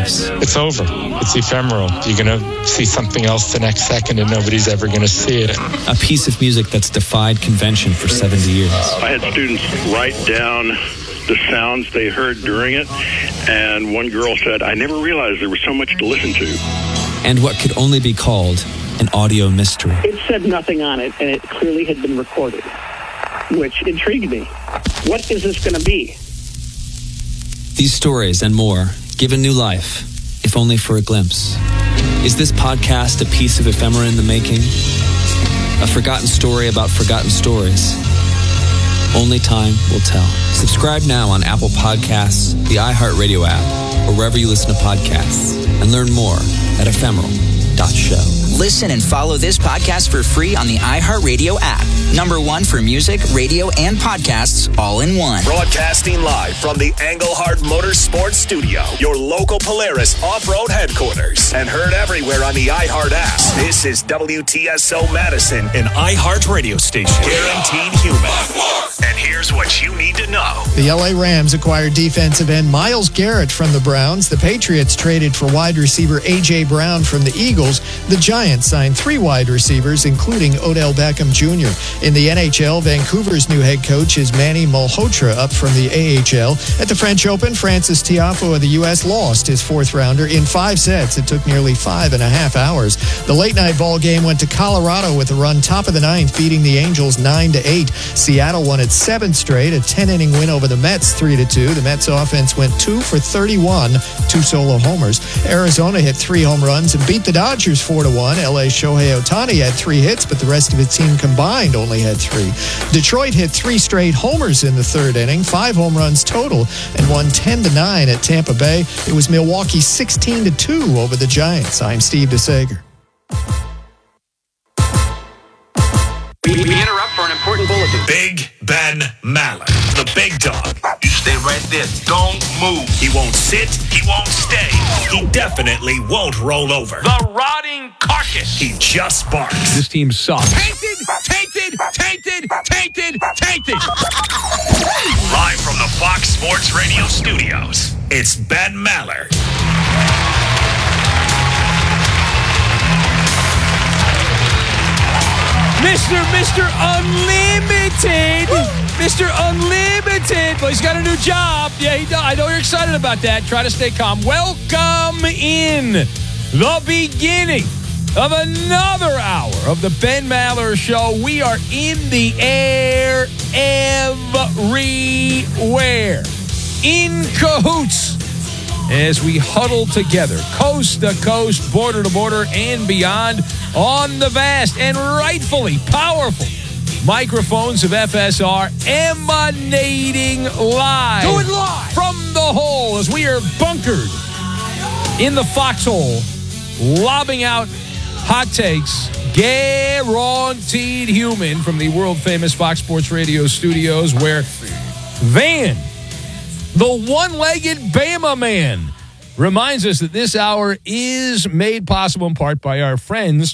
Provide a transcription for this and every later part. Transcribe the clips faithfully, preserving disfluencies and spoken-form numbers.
lives. It's over. It's ephemeral. You're going to see something else the next second and nobody's ever going to see it. A piece of music that's defied convention for seventy years. I had students write down the sounds they heard during it, and one girl said, I never realized there was so much to listen to. And what could only be called an audio mystery. It said nothing on it, and it clearly had been recorded, which intrigued me. What is this going to be? These stories and more given new life, if only for a glimpse. Is this podcast a piece of ephemera in the making? A forgotten story about forgotten stories? Only time will tell. Subscribe now on Apple Podcasts, the iHeartRadio app, or wherever you listen to podcasts, and learn more at ephemeral dot show. Listen and follow this podcast for free on the iHeartRadio app. Number one for music, radio, and podcasts all in one. Broadcasting live from the Engelhard Motorsports Studio, your local Polaris off-road headquarters, and heard everywhere on the iHeart app. This is W T S O Madison, an iHeart radio station. Guaranteed human. And here's what you need to know. The L A Rams acquired defensive end Myles Garrett from the Browns. The Patriots traded for wide receiver A J. Brown from the Eagles. The Giants signed three wide receivers, including Odell Beckham Junior In the N H L, Vancouver's new head coach is Manny Malhotra, up from the A H L. At the French Open, Francis Tiafoe of the U S lost his fourth rounder in five sets. It took nearly five and a half hours. The late-night ball game went to Colorado with a run top of the ninth, beating the Angels nine to eight. Seattle won its seventh straight, a ten-inning win over the Mets three to two. The Mets offense went two for thirty-one, two solo homers. Arizona hit three home runs and beat the Dodgers four to one. L A's Shohei Ohtani had three hits, but the rest of its team combined only had three. Detroit hit three straight homers in the third inning, five home runs total, and won ten to nine at Tampa Bay. It was Milwaukee sixteen to two over the Giants. I'm Steve DeSager. We interrupt for an important bulletin. Big Ben Maller, the big dog. You stay right there. Don't move. He won't sit. He won't stay. He definitely won't roll over. The rotting carcass. He just barks. This team sucks. Tainted, tainted, tainted, tainted, tainted. Live from the Fox Sports Radio studios, it's Ben Maller. Mister Mister Unlimited. Mister Unlimited. Well, he's got a new job. Yeah, he does. I know you're excited about that. Try to stay calm. Welcome in the beginning of another hour of the Ben Maller Show. We are in the air everywhere. In cahoots as we huddle together, coast to coast, border to border, and beyond, on the vast and rightfully powerful microphones of F S R, emanating live. Do it live! From the hole as we are bunkered in the foxhole, lobbing out hot takes, guaranteed human, from the world-famous Fox Sports Radio studios, where Van, the one-legged Bama man, reminds us that this hour is made possible in part by our friends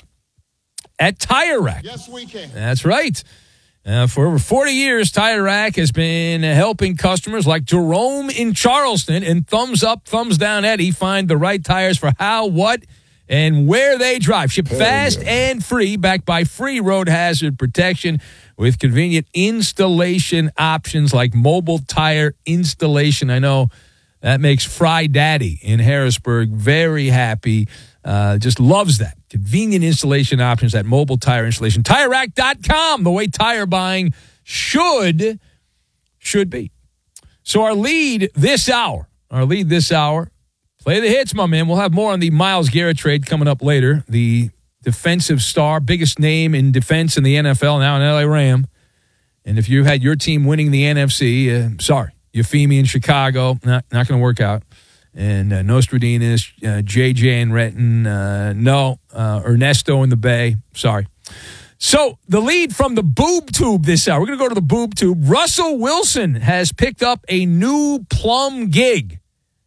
at Tire Rack. Yes, we can. That's right. Uh, for over forty years, Tire Rack has been helping customers like Jerome in Charleston and Thumbs Up, Thumbs Down Eddie find the right tires for how, what, and where they drive. Ship fast yeah. and free, backed by free road hazard protection with convenient installation options like mobile tire installation. I know that makes Fry Daddy in Harrisburg very happy. Uh, just loves that. Convenient installation options, that mobile tire installation. Tire Rack dot com, the way tire buying should, should be. So our lead this hour, our lead this hour, play the hits, my man. We'll have more on the Myles Garrett trade coming up later. The defensive star, biggest name in defense in the N F L, now an L A Ram. And if you had your team winning the N F C, uh, sorry, Euphemia in Chicago, not, not going to work out. And uh, Nostradamus, uh, J J in Renton, uh, no, uh, Ernesto in the Bay, sorry. So the lead from the boob tube this hour, we're going to go to the boob tube. Russell Wilson has picked up a new plum gig.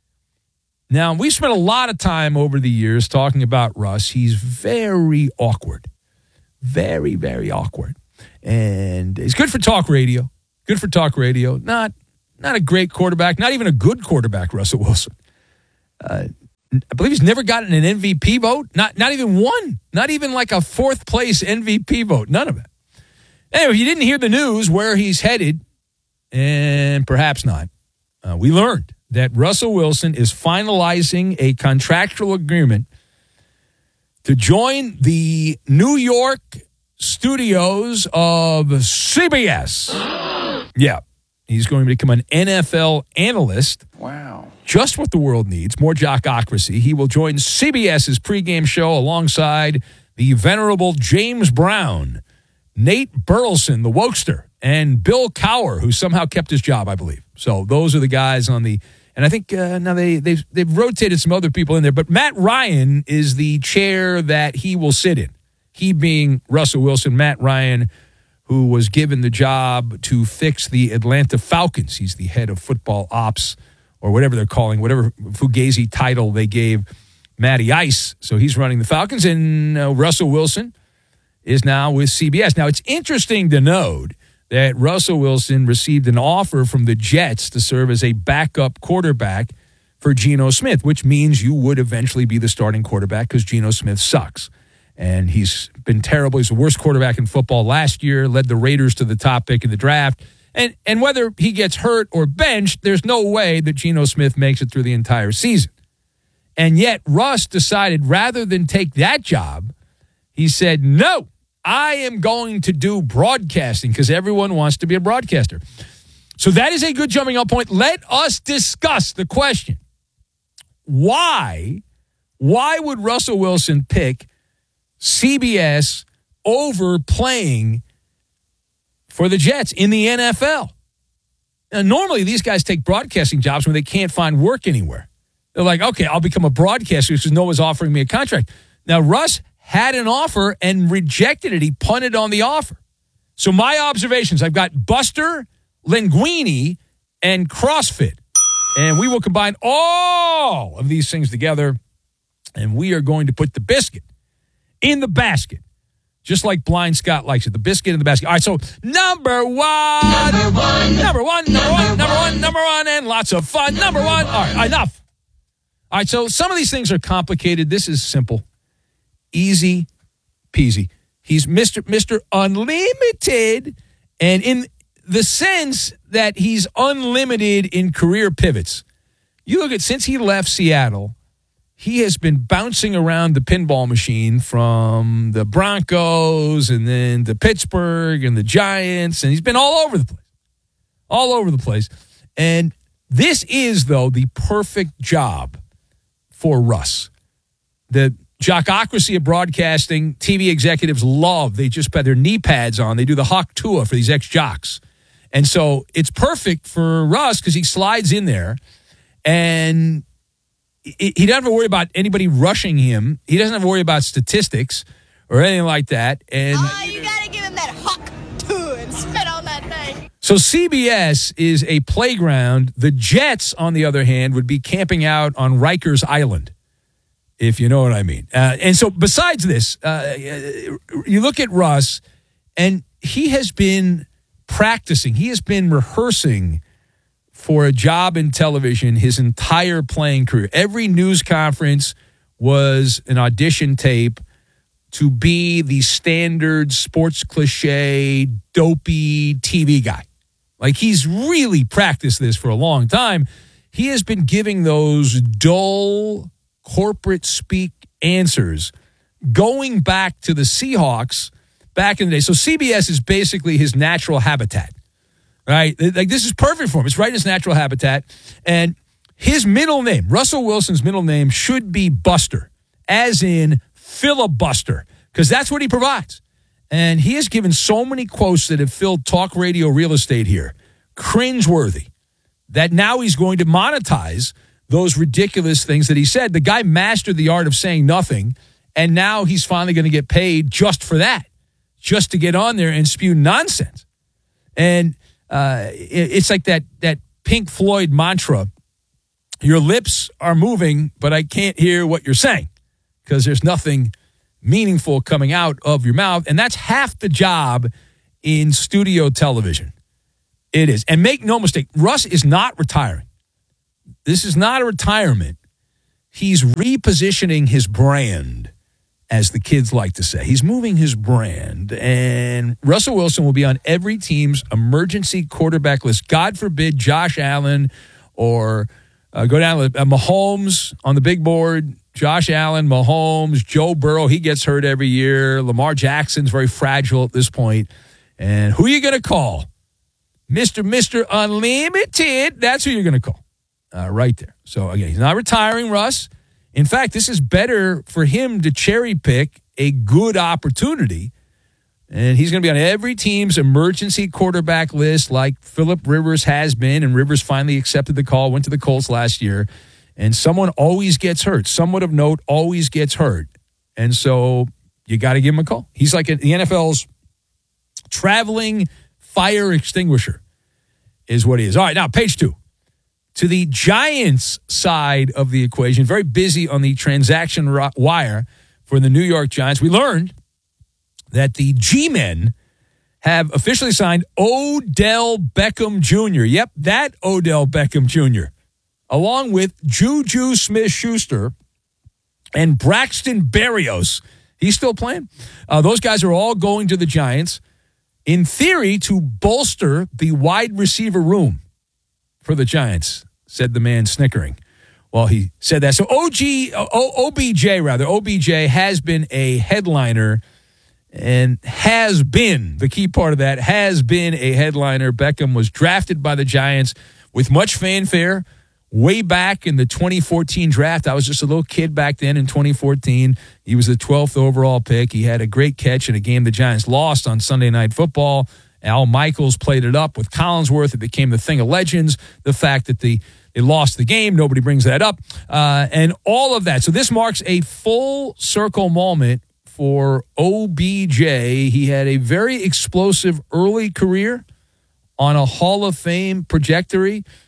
Now, we spent a lot of time over the years talking about Russ. He's very awkward, very, very awkward. And it's good for talk radio, good for talk radio. Not, not a great quarterback, not even a good quarterback, Russell Wilson. Uh, I believe he's never gotten an M V P vote. Not not even one. Not even like a fourth place M V P vote. None of it. Anyway, if you didn't hear the news where he's headed, and perhaps not, uh, we learned that Russell Wilson is finalizing a contractual agreement to join the New York studios of C B S. Yeah. He's going to become an N F L analyst. Wow. Just what the world needs. More jockocracy. He will join CBS's pregame show alongside the venerable James Brown, Nate Burleson, the wokester, and Bill Cowher, who somehow kept his job, I believe. So those are the guys on the... And I think uh, now they, they've, they've rotated some other people in there. But Matt Ryan is the chair that he will sit in. He being Russell Wilson. Matt Ryan, who was given the job to fix the Atlanta Falcons. He's the head of football ops, or whatever they're calling, whatever Fugazi title they gave Matty Ice. So he's running the Falcons, and uh, Russell Wilson is now with C B S. Now, it's interesting to note that Russell Wilson received an offer from the Jets to serve as a backup quarterback for Geno Smith, which means you would eventually be the starting quarterback because Geno Smith sucks. And he's been terrible. He's the worst quarterback in football last year, led the Raiders to the top pick in the draft. And and whether he gets hurt or benched, there's no way that Geno Smith makes it through the entire season. And yet Russ decided rather than take that job, he said, no, I am going to do broadcasting because everyone wants to be a broadcaster. So that is a good jumping off point. Let us discuss the question. Why, why would Russell Wilson pick C B S over playing for the Jets in the N F L? Now, normally, these guys take broadcasting jobs when they can't find work anywhere. They're like, okay, I'll become a broadcaster because no one's offering me a contract. Now, Russ had an offer and rejected it. He punted on the offer. So my observations, I've got Buster, Linguini, and CrossFit. And we will combine all of these things together, and we are going to put the biscuit in the basket, just like Blind Scott likes it. The biscuit in the basket. All right, so number one. Number one. Number one, number one, number one, number one, and lots of fun. Number one. All right, enough. All right, so some of these things are complicated. This is simple. Easy peasy. He's Mister Mister Unlimited, and in the sense that he's unlimited in career pivots. You look at, since he left Seattle, he has been bouncing around the pinball machine from the Broncos and then to Pittsburgh and the Giants, and he's been all over the place. All over the place. And this is, though, the perfect job for Russ. The jockocracy of broadcasting, T V executives love. They just put their knee pads on. They do the Hawk Tua for these ex-jocks. And so it's perfect for Russ because he slides in there and he doesn't have to worry about anybody rushing him. He doesn't have to worry about statistics or anything like that. And oh, you got to give him that Hawk Tua and spit on that thing. So C B S is a playground. The Jets, on the other hand, would be camping out on Rikers Island, if you know what I mean. Uh, and so besides this, uh, you look at Russ, and he has been practicing. He has been rehearsing for a job in television his entire playing career. Every news conference was an audition tape to be the standard sports cliche, dopey T V guy. Like, he's really practiced this for a long time. He has been giving those dull corporate speak answers going back to the Seahawks back in the day. So C B S is basically his natural habitat, right? Like, this is perfect for him. It's right in his natural habitat. And his middle name, Russell Wilson's middle name, should be Buster, as in filibuster, because that's what he provides. And he has given so many quotes that have filled talk radio real estate here, cringeworthy, that now he's going to monetize those ridiculous things that he said. The guy mastered the art of saying nothing, and now he's finally going to get paid just for that, just to get on there and spew nonsense. And uh, it's like that that Pink Floyd mantra, your lips are moving, but I can't hear what you're saying because there's nothing meaningful coming out of your mouth. And that's half the job in studio television. It is. And make no mistake, Russ is not retiring. This is not a retirement. he's repositioning his brand, as the kids like to say. He's moving his brand, and Russell Wilson will be on every team's emergency quarterback list. God forbid Josh Allen or uh, go down with uh, Mahomes on the big board. Josh Allen, Mahomes, Joe Burrow, he gets hurt every year. Lamar Jackson's very fragile at this point. And who are you going to call? Mister Mister Unlimited. That's who you're going to call. Uh, right there. So, again, he's not retiring, Russ. In fact, this is better for him to cherry pick a good opportunity. And he's going to be on every team's emergency quarterback list like Phillip Rivers has been. And Rivers finally accepted the call, went to the Colts last year. And someone always gets hurt. Someone of note always gets hurt. And so you got to give him a call. He's like the N F L's traveling fire extinguisher is what he is. All right, now page two. To the Giants side of the equation, very busy on the transaction wire for the New York Giants. We learned that the G-men have officially signed Odell Beckham Junior Yep, that Odell Beckham Junior Along with Juju Smith-Schuster and Braxton Berrios. He's still playing. Uh, those guys are all going to the Giants, in theory, to bolster the wide receiver room for the Giants, said the man snickering. Well, he said that. So O G, o, O B J, rather, O B J has been a headliner and has been, the key part of that, has been a headliner. Beckham was drafted by the Giants with much fanfare way back in the twenty fourteen draft. I was just a little kid back then in twenty fourteen. He was the twelfth overall pick. He had a great catch in a game the Giants lost on Sunday Night Football. Al Michaels played it up with Collinsworth. It became the thing of legends. The fact that the they lost the game, nobody brings that up, uh, and all of that. So this marks a full circle moment for O B J. He had a very explosive early career on a Hall of Fame trajectory.